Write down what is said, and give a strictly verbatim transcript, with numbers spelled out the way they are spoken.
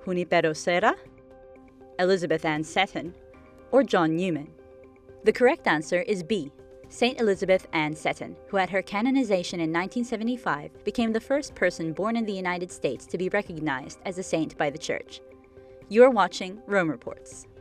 Junipero Serra, Elizabeth Ann Seton, or John Newman? The correct answer is B, Saint Elizabeth Ann Seton, who at her canonization in nineteen seventy-five became the first person born in the United States to be recognized as a saint by the Church. You are watching Rome Reports.